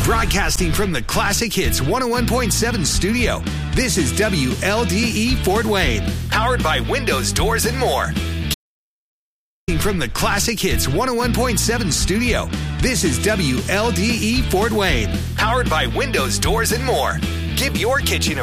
Broadcasting from the Classic Hits 101.7 studio, this is WLDE Fort Wayne, powered by Windows, Doors, and More. From the Classic Hits 101.7 studio, this is WLDE Fort Wayne, powered by Windows, Doors, and More. Give your kitchen a